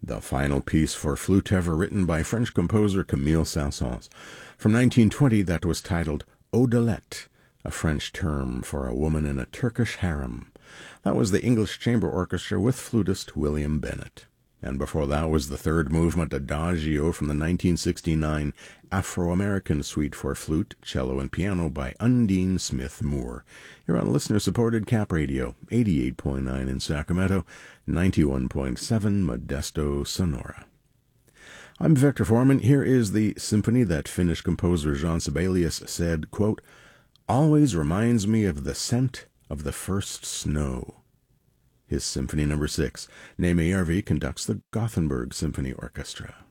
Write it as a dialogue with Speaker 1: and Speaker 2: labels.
Speaker 1: the final piece for flute ever written by French composer Camille Saint-Saëns. From 1920, that was titled Odelette, a French term for a woman in a Turkish harem. That was the English Chamber Orchestra with flutist William Bennett. And before that was the third movement, Adagio, from the 1969 Afro-American Suite for Flute, Cello, and Piano by Undine Smith Moore. You're on listener-supported Cap Radio, 88.9 in Sacramento, 91.7 Modesto, Sonora. I'm Victor Foreman. Here is the symphony that Finnish composer Jean Sibelius said, quote, "always reminds me of the scent of the first snow." His Symphony No. 6. Neeme Järvi conducts the Gothenburg Symphony Orchestra.